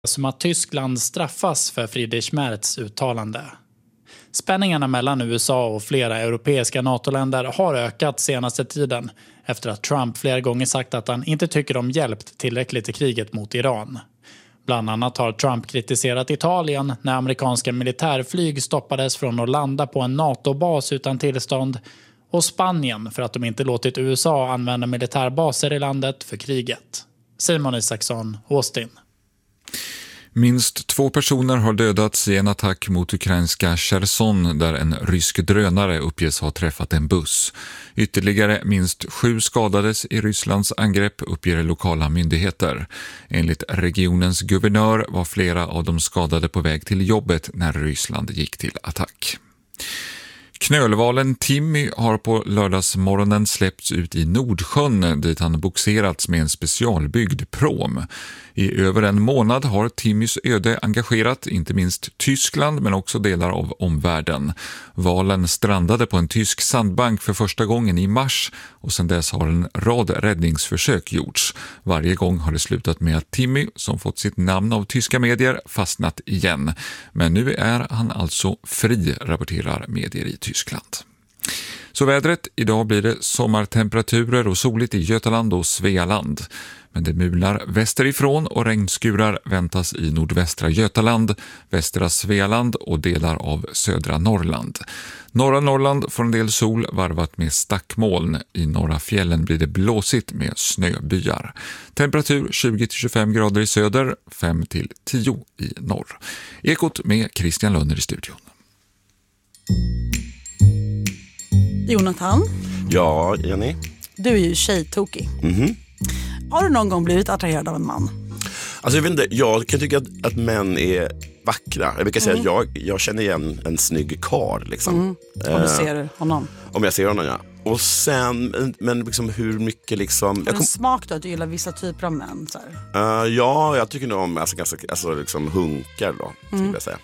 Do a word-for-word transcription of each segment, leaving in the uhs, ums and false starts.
som att Tyskland straffas för Friedrich Merz uttalande. Spänningarna mellan U S A och flera europeiska NATO-länder har ökat senaste tiden efter att Trump flera gånger sagt att han inte tycker de hjälpt tillräckligt i kriget mot Iran. Bland annat har Trump kritiserat Italien när amerikanska militärflyg stoppades från att landa på en NATO-bas utan tillstånd och Spanien för att de inte låtit U S A använda militärbaser i landet för kriget. Simon Isaksson, Austin. Minst två personer har dödats i en attack mot ukrainska Cherson där en rysk drönare uppges ha träffat en buss. Ytterligare minst sju skadades i Rysslands angrepp, uppger lokala myndigheter. Enligt regionens guvernör var flera av de skadade på väg till jobbet när Ryssland gick till attack. Knölvalen Timmy har på lördagsmorgonen släppts ut i Nordsjön dit han boxerats med en specialbyggd prom. I över en månad har Timmys öde engagerat inte minst Tyskland men också delar av omvärlden. Valen strandade på en tysk sandbank för första gången i mars och sedan dess har en rad räddningsförsök gjorts. Varje gång har det slutat med att Timmy, som fått sitt namn av tyska medier, fastnat igen. Men nu är han alltså fri, rapporterar medier i Tyskland. Så vädret, idag blir det sommartemperaturer och soligt i Götaland och Svealand. Men det mular västerifrån och regnskurar väntas i nordvästra Götaland, västra Svealand och delar av södra Norrland. Norra Norrland får en del sol varvat med stackmoln. I norra fjällen blir det blåsigt med snöbyar. Temperatur tjugo till tjugofem grader i söder, fem till tio i norr. Ekot med Christian Lönner i studion. Jonathan? Ja, Jenny? Du är ju tjejtokig. Mhm. Har du någon gång blivit attraherad av en man? Alltså jag vet inte, jag kan tycka att, att män är vackra. Jag brukar säga Mm. att jag, jag känner igen en snygg karl liksom. Mm. Om du ser honom. Om jag ser honom, ja. Och sen, men liksom hur mycket liksom... Har du Jag en kom, smak då att du gillar vissa typer av män? Så här? uh, ja, jag tycker nog om alltså, ganska, alltså, liksom hunkar då, skulle Mm. jag säga.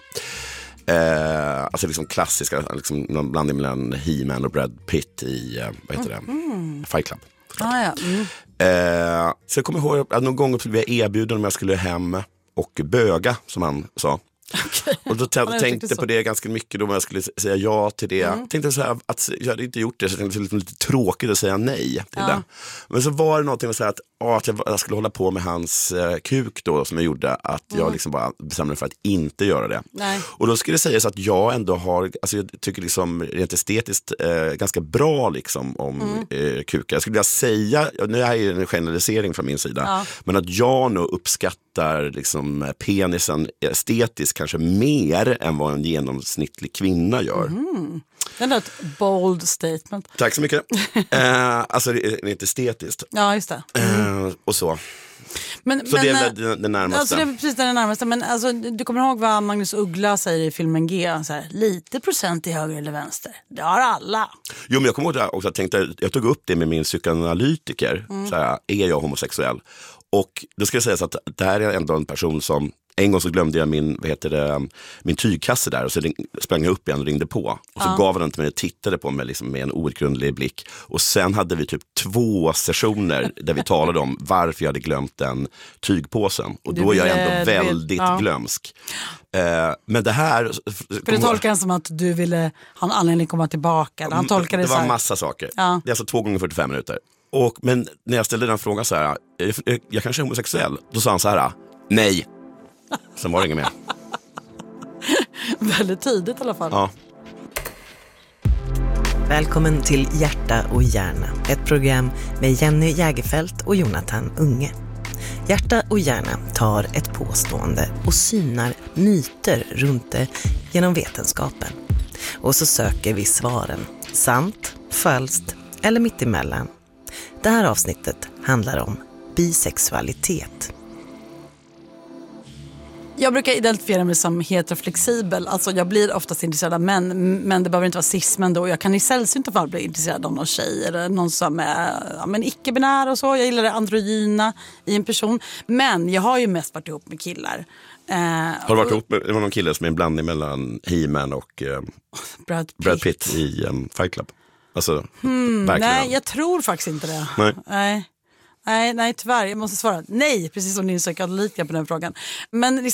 Uh, alltså liksom klassiska, liksom, någon blandning mellan He-Man och Brad Pitt i, uh, vad heter det? Mm. Fight Club. Ah, ja. Mm. Uh, så jag kommer ihåg att någon gång blev jag erbjuden om jag skulle hem och böga, som han sa. Okay. Och då t- Ja, tänkte jag på det ganska mycket då när jag skulle säga ja till det. Mm. Tänkte så här att jag hade inte gjort det, så jag tänkte det var lite tråkigt att säga nej till Ja. det. Men så var det någonting att säga att, ja, att jag, jag skulle hålla på med hans eh, kuk då som jag gjorde att Mm. jag liksom bara bestämde mig för att inte göra det. Nej. Och då skulle det sägas att jag ändå har, alltså jag tycker liksom rent estetiskt eh, ganska bra liksom om Mm. eh, kukar. Jag skulle vilja säga, nu är det en generalisering från min sida, Ja. men att jag nog uppskattar liksom penisen estetiskt kanske mer än vad en genomsnittlig kvinna gör. Mm. Det är ett bold statement. Tack så mycket. eh, alltså det är inte estetiskt. Ja, just det. Eh, och så. Men, Så men, det är väl det, det närmaste. Alltså det är precis det närmaste. Men alltså, du kommer ihåg vad Magnus Uggla säger i filmen G? Så här, lite procent i höger eller vänster. Det har alla. Jo, men jag kommer ihåg det också. Jag, tänkte, jag tog upp det med min psykoanalytiker. Mm. Så här, är jag homosexuell? Och då ska jag säga så att det här är ändå en person som... En gång så glömde jag min, vad heter det, min tygkasse där och så ring, sprang jag upp igen och ringde på. Och så Ja. gav han den till mig och tittade på mig liksom med en outgrundlig blick. Och sen hade vi typ två sessioner där vi talade om varför jag hade glömt den tygpåsen. Och Du då är jag ville- ändå du vill- väldigt ja. glömsk. Eh, men det här... För det tolkar han som att du ville ha en anledning att komma tillbaka. Han tolkar det, det så var här. massa saker. Ja. Det är alltså två gånger fyrtiofem minuter. Och, men när jag ställde den frågan så här, jag, jag kanske är homosexuell. Då sa han så här, nej. Sen var det inget mer. Väldigt tidigt i alla fall. Ja. Välkommen till Hjärta och hjärna, ett program med Jenny Jägerfelt och Jonathan Unge. Hjärta och hjärna tar ett påstående och synar myter runt det genom vetenskapen. Och så söker vi svaren, sant, falskt eller mittemellan. Det här avsnittet handlar om bisexualitet. Jag brukar identifiera mig som heteroflexibel. Alltså jag blir oftast intresserad av män, men det behöver inte vara cis-män då. Jag kan i sällsynta fall bli intresserad av någon tjej eller någon som är ja, men icke-binär och så. Jag gillar det androgyna i en person. Men jag har ju mest varit ihop med killar. Eh, Har du varit ihop med, det var någon kille som är en blandning mellan He-Man och eh, Brad Pitt, Brad Pitt i um, Fight Club? Alltså, Hmm, verkligen. nej, jag tror faktiskt inte det. Nej. Nej. Nej, nej, tyvärr. Jag måste svara nej, precis som din psykoanalytiker på den frågan. Men liksom,